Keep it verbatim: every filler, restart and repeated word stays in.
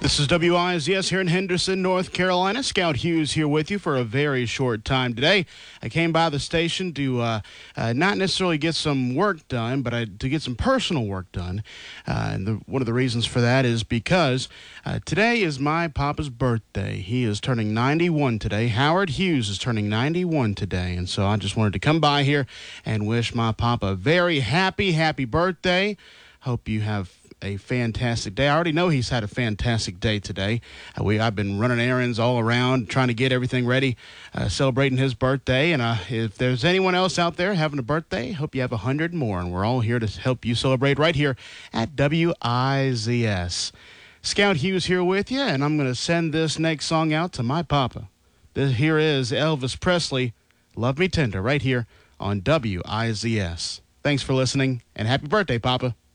This is W I Z S here in Henderson, North Carolina. Scout Hughes here with you for a very short time today. I came by the station to uh, uh, not necessarily get some work done, but I, to get some personal work done. Uh, and the, one of the reasons for that is because uh, today is my papa's birthday. He is turning ninety-one today. Howard Hughes is turning ninety-one today. And so I just wanted to come by here and wish my papa a very happy, happy birthday. Hope you have a fantastic day. I already know he's had a fantastic day today. Uh, we I've been running errands all around, trying to get everything ready, uh, celebrating his birthday. And uh, if there's anyone else out there having a birthday, hope you have a hundred more. And we're all here to help you celebrate right here at W I Z S. Scout Hughes here with you, and I'm going to send this next song out to my papa. This here is Elvis Presley, Love Me Tender, right here on W I Z S. Thanks for listening, and happy birthday, Papa.